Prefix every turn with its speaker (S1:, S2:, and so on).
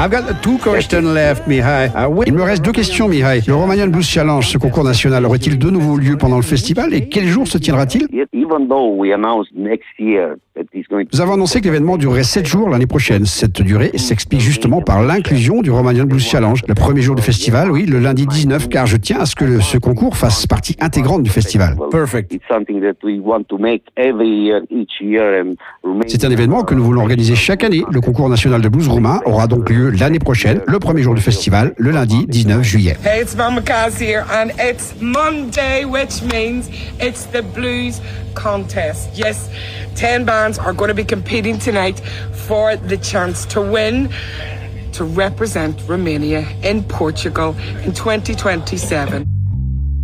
S1: I've got two questions left, Mihai. Il me reste deux questions, Mihai. Le Romanian Blues Challenge, ce concours national, aurait-il de nouveau lieu pendant le festival et quel jour se tiendra-t-il? Nous avons annoncé que l'événement durerait 7 jours l'année prochaine. Cette durée s'explique justement par l'inclusion du Romanian Blues Challenge. Le premier jour du festival, oui, le lundi 19, car je tiens à ce que ce concours fasse partie intégrante du festival. Perfect. C'est un événement que nous voulons organiser chaque année. Le concours national de blues roumain aura donc lieu l'année prochaine, le premier jour du festival, le lundi 19 juillet.
S2: Hey, it's Mama Kaz here, and it's Monday, which means it's the blues contest. Yes, 10 bands are going to be competing tonight for the chance to win, to represent Romania in Portugal in 2027.